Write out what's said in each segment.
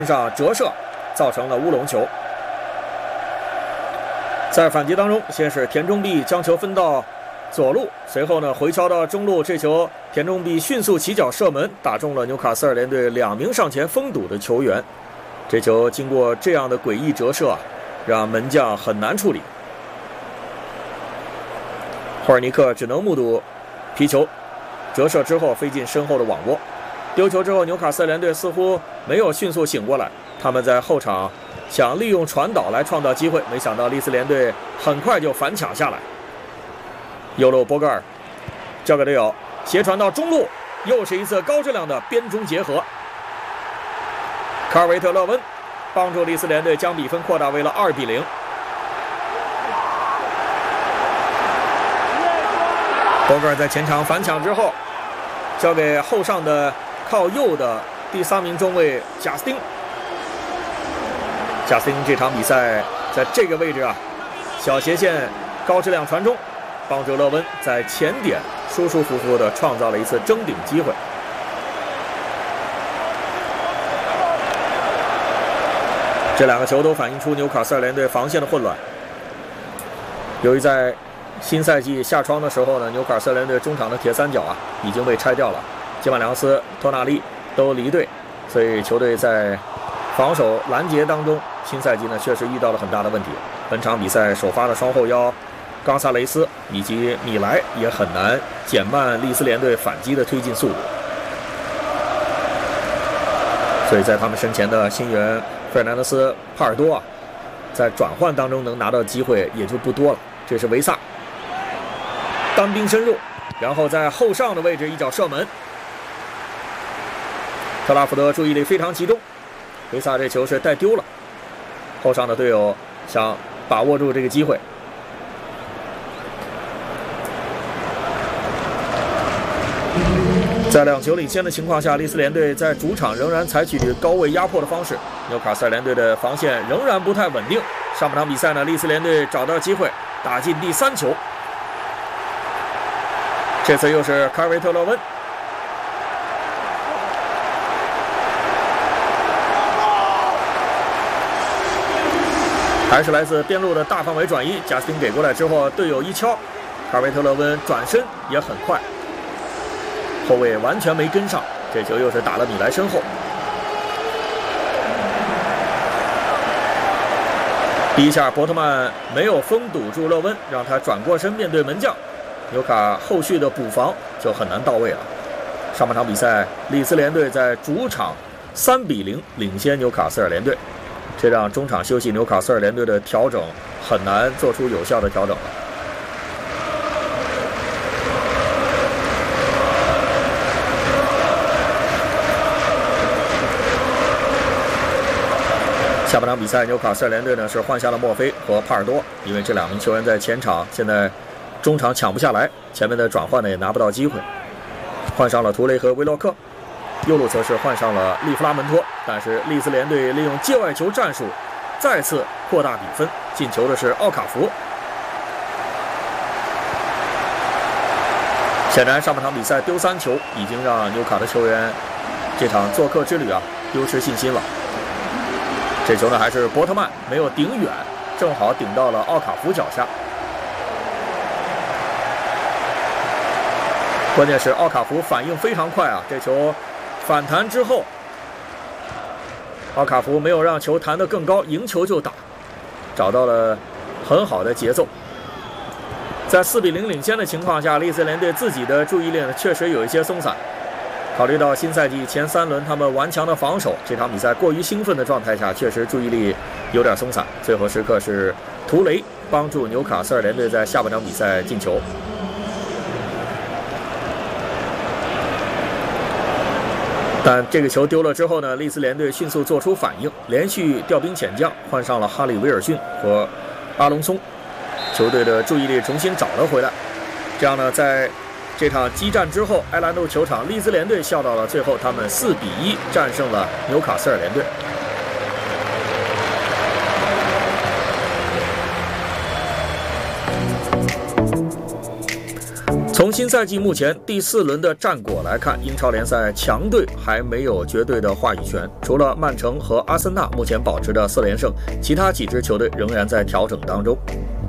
上折射，造成了乌龙球。在反击当中，先是田中碧将球分到左路，随后呢回敲到中路，这球田中碧迅速起脚射门，打中了纽卡斯尔联队2名上前封堵的球员。这球经过这样的诡异折射，让门将很难处理。霍尔尼克只能目睹皮球折射之后飞进身后的网窝。丢球之后，纽卡斯尔联队似乎没有迅速醒过来，他们在后场想利用传导来创造机会，没想到利兹联队很快就反抢下来。右路波格尔交给队友，斜传到中路，又是一次高质量的边中结合。卡尔维特勒温帮助利兹联队将比分扩大为了2-0。波格尔在前场反抢之后，交给后上的靠右的第3名中卫贾斯汀。贾斯汀这场比赛在这个位置小斜线高质量传中，帮助勒温在前点舒舒服服地创造了一次争顶机会。这2个球都反映出纽卡斯尔联队防线的混乱。由于在新赛季下窗的时候呢，纽卡斯尔联队中场的铁三角已经被拆掉了，基曼良斯、托纳利都离队，所以球队在防守拦截当中，新赛季呢确实遇到了很大的问题。本场比赛首发的双后腰冈萨雷斯以及米莱也很难减慢利兹联队反击的推进速度，所以在他们身前的新援费尔南德斯、帕尔多在转换当中能拿到机会也就不多了。这是维萨单兵深入，然后在后上的位置一脚射门，特拉福德注意力非常集中，维萨这球是带丢了，后上的队友想把握住这个机会。在2球领先的情况下，利兹联队在主场仍然采取高位压迫的方式，纽卡斯尔联队的防线仍然不太稳定。上半场比赛呢，利兹联队找到机会打进第3球，这次又是卡尔维特勒温。还是来自边路的大范围转移，贾斯汀给过来之后，队友一敲，卡尔维特勒温转身也很快，后卫完全没跟上，这球又是打了米莱身后。第一下波特曼没有封堵住勒温，让他转过身面对门将，纽卡后续的补防就很难到位了。上半场比赛，利兹联队在主场3-0领先纽卡斯尔联队，这让中场休息纽卡斯尔联队的调整很难做出有效的调整了。下半场比赛，纽卡斯尔联队呢是换下了墨菲和帕尔多，因为这2名球员在前场现在中场抢不下来，前面的转换呢也拿不到机会，换上了图雷和威洛克，右路则是换上了利弗拉门托，但是利兹联队利用界外球战术再次扩大比分，进球的是奥卡福。显然上半场比赛丢3球已经让纽卡的球员这场做客之旅丢失信心了。这球呢还是伯特曼没有顶远，正好顶到了奥卡福脚下。关键是奥卡福反应非常快这球反弹之后，奥卡福没有让球弹得更高，迎球就打，找到了很好的节奏。在4-0领先的情况下，利兹联队自己的注意力呢确实有一些松散。考虑到新赛季前3轮他们顽强的防守，这场比赛过于兴奋的状态下，确实注意力有点松散。最后时刻是图雷帮助纽卡斯尔联队在下半场比赛进球。但这个球丢了之后呢，利兹联队迅速做出反应，连续调兵遣将，换上了哈里·威尔逊和阿隆松，球队的注意力重新找了回来。这样呢，在这场激战之后，埃兰路球场利兹联队笑到了最后，他们4-1战胜了纽卡斯尔联队。 从新赛季目前第4轮的战果来看，英超联赛强队还没有绝对的话语权，除了曼城和阿森纳目前保持着4连胜，其他几支球队仍然在调整当中。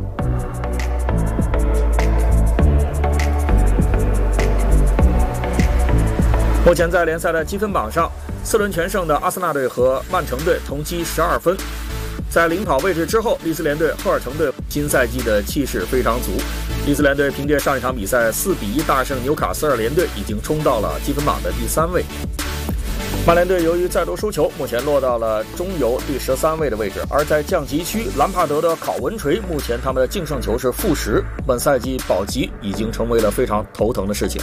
目前在联赛的积分榜上，4轮全胜的阿森纳队和曼城队同积12分。在领跑位置之后，利兹联队、赫尔城队新赛季的气势非常足。利兹联队凭借上一场比赛4比1大胜纽卡斯尔联队，已经冲到了积分榜的第3位。曼联队由于再度输球，目前落到了中游第13位的位置。而在降级区，兰帕德的考文垂目前他们的净胜球是-10，本赛季保级已经成为了非常头疼的事情。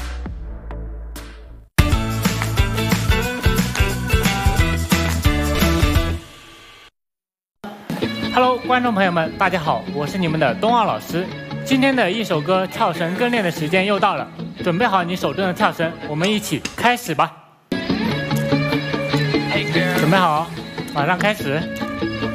Hello， 观众朋友们，大家好，我是你们的冬奥老师。今天的一首歌跳绳跟练的时间又到了，准备好你手中的跳绳，我们一起开始吧。准备好，马上开始。